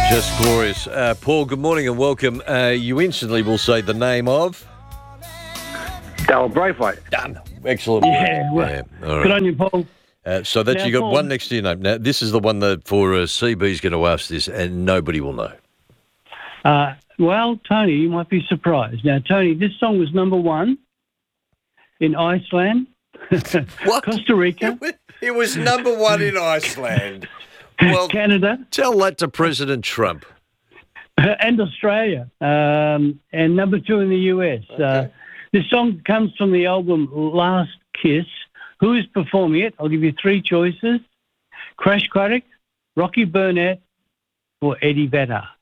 Just glorious. Paul, good morning and welcome. You instantly will say the name of... Daryl Braithwaite. Done. Excellent. Yeah, well, All right. good on you, Paul. So that Now, you got Paul, one next to your name. Now, this is the one that for CB's going to ask this and nobody will know. Well, Tony, you might be surprised. Now, Tony, this song was number one in Iceland, What? Costa Rica, It was number one in Iceland. Well, Canada, tell that to President Trump. and Australia, and number two in the US. Okay. This song comes from the album Last Kiss. Who is performing it? I'll give you three choices. Crash Craddock, Rocky Burnett, or Eddie Vedder.